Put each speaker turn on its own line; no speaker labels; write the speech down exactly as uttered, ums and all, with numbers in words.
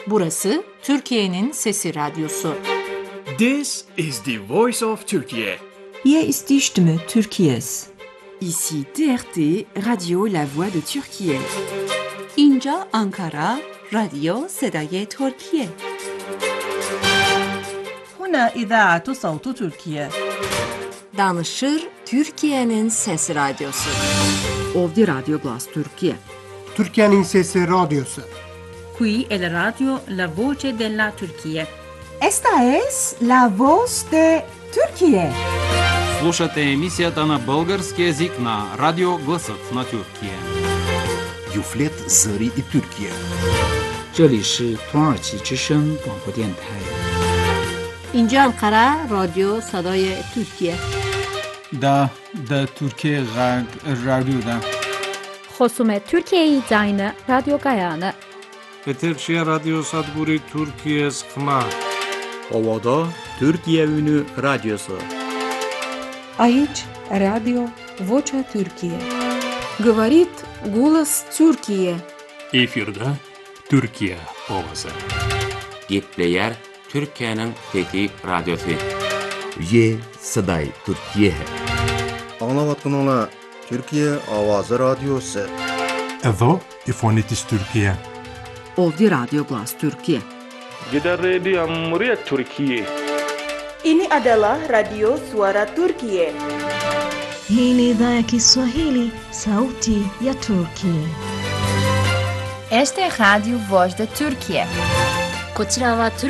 Burası Türkiye'nin Sesi Radyosu.
This is the voice of Turkey.
Hier ist die Stimme Türkiye's.
Ici T R T, Radio La Voix de Türkiye.
اینجا آنکارا، رادیو صدای ترکیه.
هنا إذاعة صوت تركيا.
Danışır Türkiye'nin Sesi Radyosu.
Ovdje Radio Glas Türkiye.
Türkiye'nin Sesi Radyosu.
Qui è la radio La Voce della Turchia.
Esta es la voz de Türkiye.
Слушате емисията на български език на Радио Гласът на Türkiye.
Юфлет Зари и Türkiye.
这里是土耳其之声广播电台。
اینجا آنکارا، رادیو صدای ترکیه.
Da, da Türkiye Radyo'da.
خصوم ترکیه زاین رادیو گایانه.
Peterşehir Radyo Sadburi Türkiye Sıkma.
Ovada Türkiye Ünü Radyosu.
Aici Radio Vocea Türkiye.
Говорит голос Türkiye.
Efirde Türkiye ovası.
Gepleyer Türkiye'nin Fethi Radyosu.
Ye Saday Türkiye.
Anlavatkanala Türkiye Avazı Radyosu.
Evo İfonitis Türkiye.
Ovdje Radio Glas Türkiye.
Gider Radio Amuriya Türkiye.
Ini adalah Radio Suara Turkiye.
Hii ni idhaa ya Kiswahili, sauti ya Turkiye.
Este é Rádio Voz da Turquia.